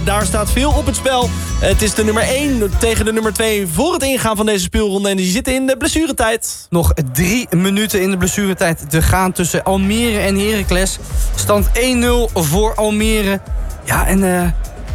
daar staat veel op het spel. Het is de nummer 1 tegen de nummer 2 voor het ingaan van deze speelronde. En die zitten in de blessuretijd. Nog 3 minuten in de blessuretijd te gaan tussen Almere en Heracles. Stand 1-0 voor Almere. Ja, en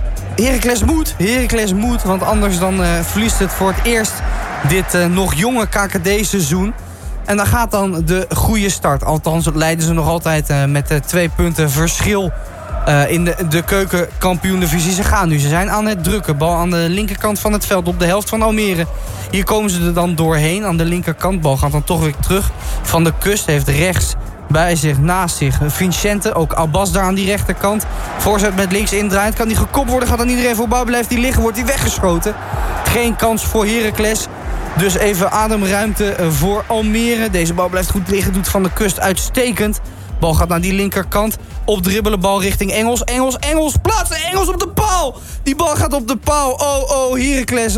Heracles moet, want anders dan verliest het voor het eerst dit nog jonge KKD-seizoen. En dan gaat dan de goede start. Althans, leiden ze nog altijd met 2 punten verschil in de keukenkampioen-divisie. Ze gaan nu, ze zijn aan het drukken. Bal aan de linkerkant van het veld op de helft van Almere. Hier komen ze er dan doorheen aan de linkerkant. Bal gaat dan toch weer terug. Van de Kust heeft rechts bij zich, naast zich Vincente. Ook Abbas daar aan die rechterkant. Voorzet met links indraait. Kan die gekopt worden? Gaat dan iedereen voorbij? Blijft die liggen? Wordt die weggeschoten? Geen kans voor Heracles. Dus even ademruimte voor Almere. Deze bal blijft goed liggen. Doet Van de Kust uitstekend. Bal gaat naar die linkerkant. Opdribbelen, bal richting Engels. Engels plaatsen. Engels op de paal. Die bal gaat op de paal. Oh, Heracles.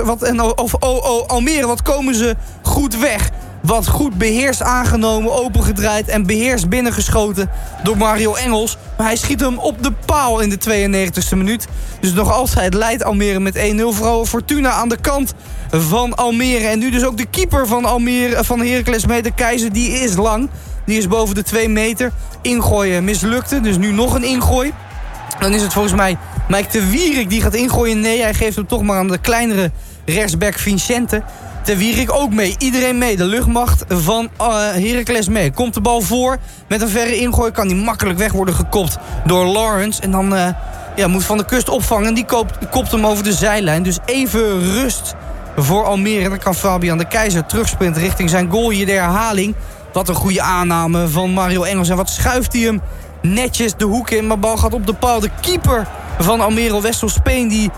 Almere. Wat komen ze goed weg. Wat goed beheerst aangenomen, opengedraaid en beheerst binnengeschoten door Mario Engels. Maar hij schiet hem op de paal in de 92e minuut. Dus nog altijd leidt Almere met 1-0. Vooral Fortuna aan de kant van Almere. En nu dus ook de keeper van Almere, van Heracles mee, de Keizer, die is lang. Die is boven de 2 meter. Ingooien mislukte, dus nu nog een ingooi. Dan is het volgens mij Mike de Wierik die gaat ingooien. Nee, hij geeft hem toch maar aan de kleinere rechtsback Vincente. De Wierik ook mee. Iedereen mee. De luchtmacht van Heracles mee. Komt de bal voor. Met een verre ingooi kan die makkelijk weg worden gekopt door Lawrence. En dan moet Van de Kust opvangen. Die kopt hem over de zijlijn. Dus even rust voor Almere. Dan kan Fabian de Keizer terugsprinten richting zijn goal. Hier de herhaling. Wat een goede aanname van Mario Engels. En wat schuift hij hem netjes de hoek in. Maar bal gaat op de paal. De keeper van Almere, Wessel Speen, die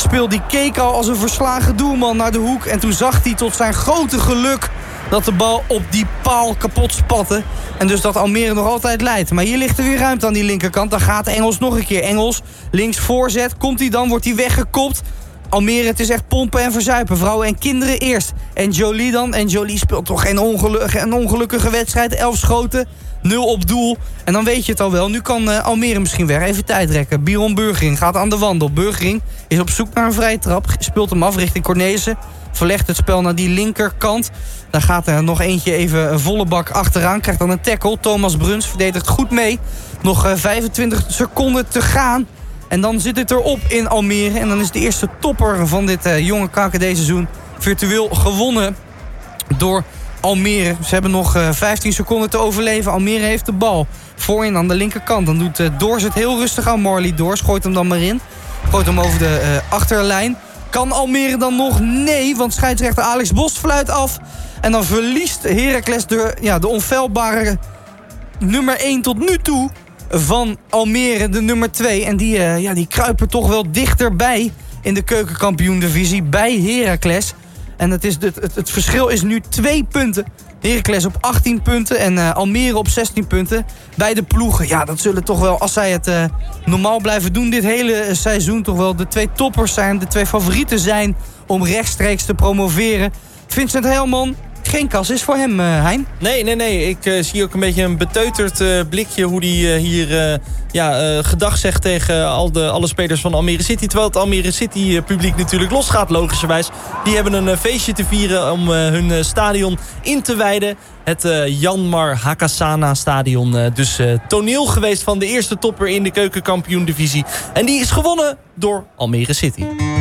keek al als een verslagen doelman naar de hoek. En toen zag hij tot zijn grote geluk dat de bal op die paal kapot spatte. En dus dat Almere nog altijd leidt. Maar hier ligt er weer ruimte aan die linkerkant. Dan gaat Engels nog een keer. Engels links voorzet. Komt hij dan, wordt hij weggekopt. Almere, het is echt pompen en verzuipen. Vrouwen en kinderen eerst. En Jolie dan. En Jolie speelt toch geen ongelukkige wedstrijd. 11 schoten, 0 op doel. En dan weet je het al wel. Nu kan Almere misschien weer even tijd rekken. Biron Burgering gaat aan de wandel. Burgering is op zoek naar een vrije trap. Speelt hem af richting Cornelissen. Verlegt het spel naar die linkerkant. Dan gaat er nog eentje even een volle bak achteraan. Krijgt dan een tackle. Thomas Bruns verdedigt goed mee. Nog 25 seconden te gaan. En dan zit het erop in Almere. En dan is de eerste topper van dit jonge KKD-seizoen virtueel gewonnen door Almere. Ze hebben nog 15 seconden te overleven. Almere heeft de bal voorin aan de linkerkant. Dan doet Doors het heel rustig aan Marley Doors. Gooit hem dan maar in. Gooit hem over de achterlijn. Kan Almere dan nog? Nee, want scheidsrechter Alex Bos fluit af. En dan verliest Heracles de onfeilbare nummer 1 tot nu toe van Almere, de nummer 2. En die kruipen toch wel dichterbij in de keukenkampioen-divisie bij Heracles. En het verschil is nu 2 punten. Heracles op 18 punten en Almere op 16 punten. Beide ploegen, ja, dat zullen toch wel, als zij het normaal blijven doen dit hele seizoen, toch wel de 2 toppers zijn, de 2 favorieten zijn om rechtstreeks te promoveren. Vincent Heilman, geen kas is voor hem, Hein. Nee. Ik zie ook een beetje een beteuterd blikje hoe hij hier gedag zegt tegen alle spelers van Almere City. Terwijl het Almere City publiek natuurlijk losgaat, logischerwijs. Die hebben een feestje te vieren om hun stadion in te wijden. Het Janmar Hakasana stadion. Dus toneel geweest van de eerste topper in de keukenkampioen-divisie. En die is gewonnen door Almere City.